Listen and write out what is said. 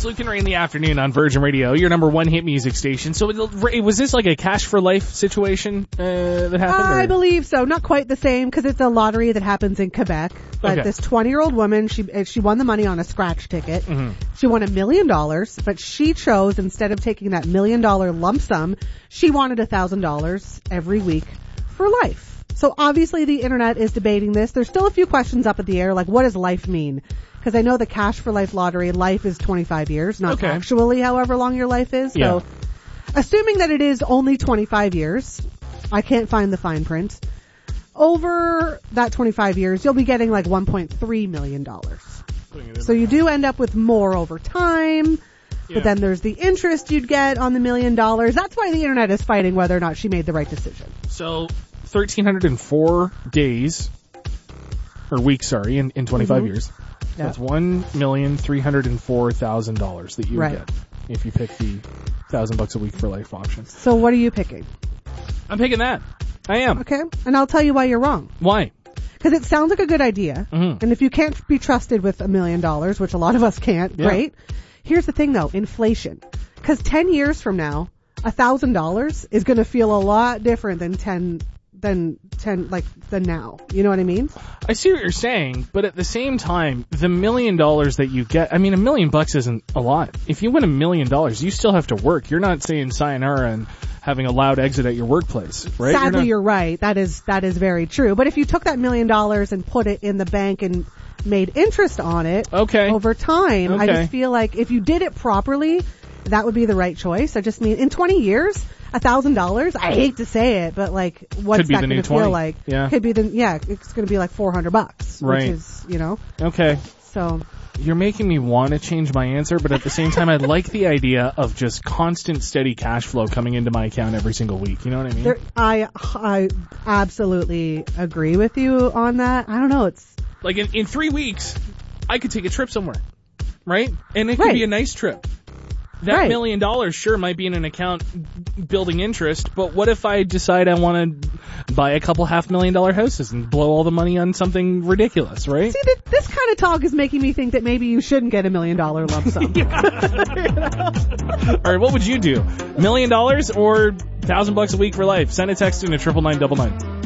Luke and Ray in the afternoon on Virgin Radio, your number one hit music station. So was this like a cash for life situation that happened? I believe so. Not quite the same because it's a lottery that happens in Quebec. But this 20-year-old woman, she won the money on a scratch ticket. Mm-hmm. She won $1 million, but she chose, instead of taking that $1 million lump sum, she wanted $1,000 every week for life. So obviously the internet is debating this. There's still a few questions up in the air, like what does life mean? Because I know the cash for life lottery, life is 25 years, not actually however long your life is. So assuming that it is only 25 years, I can't find the fine print. Over that 25 years, you'll be getting like $1.3 million. So you do end up with more over time. But then there's the interest you'd get on the $1 million. That's why the internet is fighting whether or not she made the right decision. So 1,304 days, or weeks, sorry, in 25 years. So that's $1,304,000 that you would get if you pick the $1,000 a week for life option. So what are you picking? I'm picking that. I am. Okay. And I'll tell you why you're wrong. Why? Because it sounds like a good idea. Mm-hmm. And if you can't be trusted with $1 million, which a lot of us can't, great. Here's the thing though, inflation. Because 10 years from now, $1,000 is going to feel a lot different than 10 now. You know what I mean? I see what you're saying, but at the same time, the $1 million that you get, I mean, $1 million isn't a lot. If you win $1 million, you still have to work. You're not saying sayonara and having a loud exit at your workplace, right? Sadly, you're right. That is very true. But if you took that $1 million and put it in the bank and made interest on it over time, I just feel like if you did it properly, that would be the right choice. I just mean, in 20 years, $1,000, I hate to say it, but like, what's that going to feel like? Yeah. Could be it's going to be like $400, which is, Okay. So. You're making me want to change my answer, but at the same time, I like the idea of just constant, steady cash flow coming into my account every single week. You know what I mean? I absolutely agree with you on that. I don't know. It's like in 3 weeks, I could take a trip somewhere, right? And it could be a nice trip. That $1 million sure might be in an account building interest, but what if I decide I want to buy a couple $500,000 houses and blow all the money on something ridiculous, right? See, this kind of talk is making me think that maybe you shouldn't get $1 million lump sum. All right, what would you do? $1 million or $1,000 a week for life? Send a text in to 99999.